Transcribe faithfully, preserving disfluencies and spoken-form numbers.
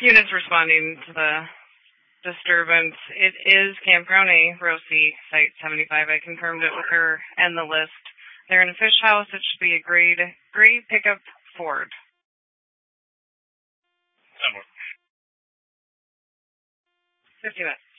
Units responding to the disturbance. It is Campground A, Rosie, Site seventy-five. I confirmed it with her and the list. They're in a fish house. It should be a grade, gray pickup Ford. fifty minutes.